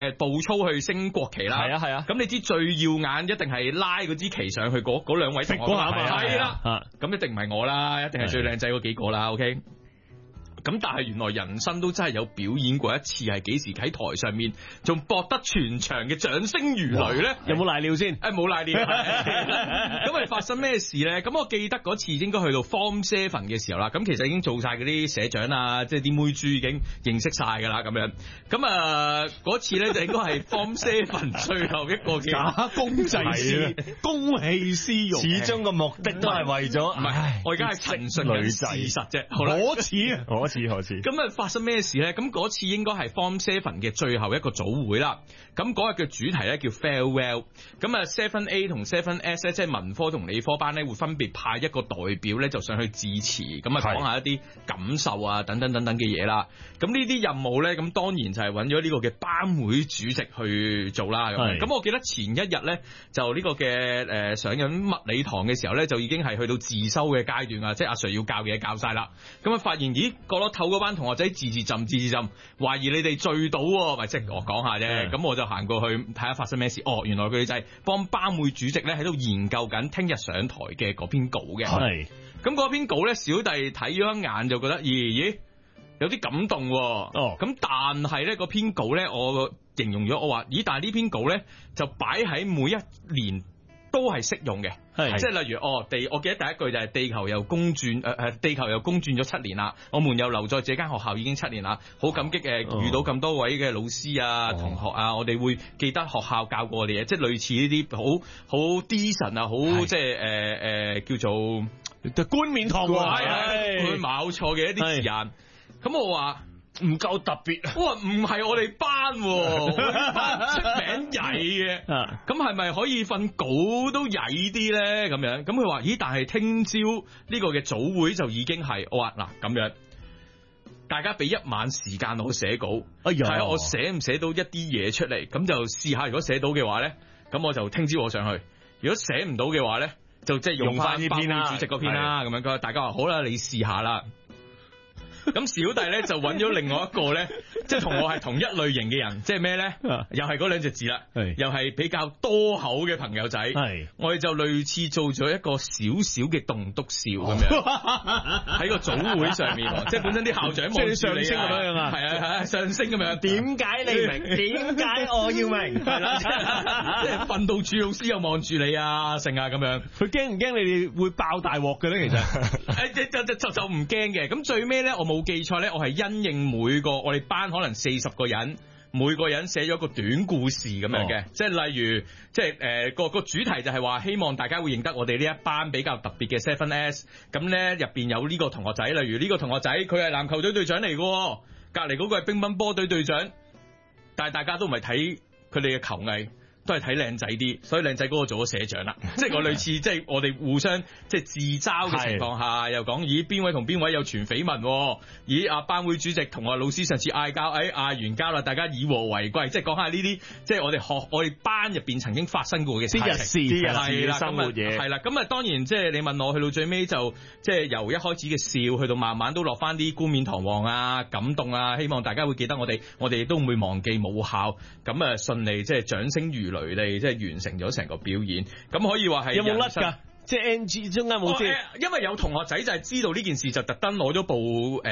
步操去升國旗啦。 係啊。 咁你知最耀眼一定係拉嗰支旗上去嗰兩位同學啊嘛。係啦。咁一定唔係我啦，一定係最靚仔嗰幾個啦。OK。咁但係原來人生都真係有表演過一次，係幾時喺台上面仲博得全場嘅掌聲如雷咧？ 有冇瀨尿先？ 冇瀨尿。咁係發生咩事咧？咁我記得嗰次應該去到 Form 7嘅時候啦。咁其實已經做晒嗰啲社長啊，即係啲妹豬已經認識晒噶啦咁樣。咁嗰次咧就應該係 Form 7最後一個嘅假公濟私，公器私用， 始終個目的都係為咗。 唔係，我而家係陳述緊事實啫。好啦， 可恥啊！ 可恥。 咁發生咩事咧？咁嗰次應該係 Form 7嘅最後一個組會啦。咁嗰日嘅主題咧叫 Farewell。咁7A 同7S 咧，即係文科同理科班咧，會分別派一個代表咧，就上去致辭，咁講下一啲感受啊，等等等等嘅嘢啦。咁呢啲任務咧，咁當然就係揾咗呢個嘅班會主席去做啦。咁我記得前一日咧，就呢個嘅上緊物理堂嘅時候咧，就已經係去到自修嘅階段啊，即係阿 Sir 要教嘅嘢教晒啦。咁發現咦，角落頭嗰班同學仔自浸，懷疑你哋醉倒喎，咪即係我講下啫。咁我就行過去睇下發生咩事。原來佢哋就係幫班會主席咧喺度研究緊聽日上台嘅嗰篇稿嘅。咁嗰篇稿咧，小弟睇咗一眼就覺得，咦，有啲感動喎。咁但係咧，嗰篇稿咧，我形容咗，我話，咦，但係呢篇稿咧就擺喺每一年都係適用嘅。即係例如我記得第一句就係地球又公轉咗7年啦，我們又留在這間學校已經7年啦，好感激遇到咁多位嘅老師啊、同學啊，我哋會記得學校教過我哋嘅，即係類似呢啲好 decent 啊，好即係叫做冠冕堂皇， 佢冇錯嘅一啲字眼。咁我話唔夠特別， 我話唔係我哋班，出名曳嘅，咁係咪可以份稿都曳啲咧？咁樣，咁佢話咦，但係聽朝呢個嘅組會就已經係，我話嗱咁樣，大家俾一晚時間我寫稿，睇下我寫唔寫到一啲嘢出嚟，咁就試下，如果寫到嘅話咧，咁我就聽朝我上去；如果寫唔到嘅話咧，就即係用翻呢篇啦，主席嗰篇啦，咁樣，大家話好啦，你試下啦。咁小弟咧就揾咗另外一個咧，即係同我係同一類型嘅人，即係咩咧？又係嗰兩隻字啦，又係比較多口嘅朋友仔。我哋就類似做咗一個少少嘅棟篤笑咁樣，喺個組會上面，即係本身啲校長望住你上升咁樣啊， 係啊，上升咁樣。 點解你明？點解我要明？ 係啦，即係訓導處老師又望住你啊，成啊咁樣。 佢驚唔驚你哋會爆大鑊嘅咧？其實就唔驚嘅。咁最尾咧，我冇記錯咧，我係因應每個我哋班可能40個人，每個人寫咗一個短故事咁樣嘅，即係例如，即係個主題就係話希望大家會認得我哋呢一班比較特別嘅 7S， 咁咧入邊有呢個同學仔，例如呢個同學仔佢係籃球隊隊長嚟嘅，隔籬嗰個係乒乓波隊隊長，但係大家都唔係睇佢哋嘅球藝，都係睇靚仔啲，所以靚仔嗰個做咗社長啦。即係我類似，即係我哋互相即係自嘲嘅情況下，又講咦邊位同邊位有傳緋聞，咦班會主席同我老師上次嗌交，嗌完交啦，大家以和為貴，即係講下呢啲，即係我哋班入邊曾經發生過嘅啲日事係啦， 生活嘢係啦。咁當然即係你問我去到最尾就即係由一開始嘅笑，去到慢慢都落翻啲冠冕堂皇啊、感動啊，希望大家會記得我哋亦都唔會忘記母校。咁順利即係掌聲如雷地即係完成咗成個表演，咁可以話係有冇甩㗎？即係 NG 中間冇知， 因為有同學仔就係知道呢件事，就特登攞咗部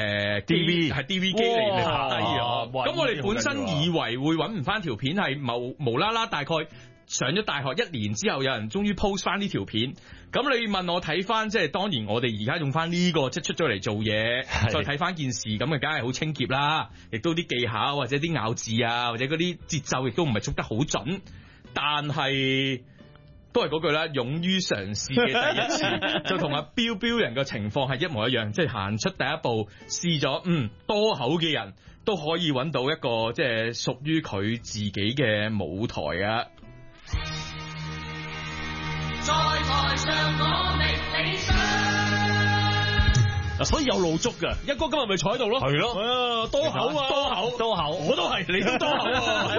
DV 係 DV 機嚟拍低咗。咁我哋本身以為會揾唔翻條片，係無啦啦大概上咗大學1年之後，有人終於 post 翻呢條片。咁你問我睇翻，即係當然我哋而家用翻呢個即係出咗嚟做嘢，再睇翻件事，咁啊梗係好清潔啦，亦都啲技巧或者啲咬字啊，或者嗰啲節奏亦都唔係捉得好準。但係都係嗰句啦，勇於嘗試嘅第一次，就同阿彪人嘅情況係一模一樣，即係行出第一步，試咗多口嘅人都可以揾到一個即係屬於佢自己嘅舞台啊！在台上我覓理想。 所以有路捉㗎，一哥今日咪坐喺度咯， 係咯， 多口啊，多口， 我都係，你都多口啊。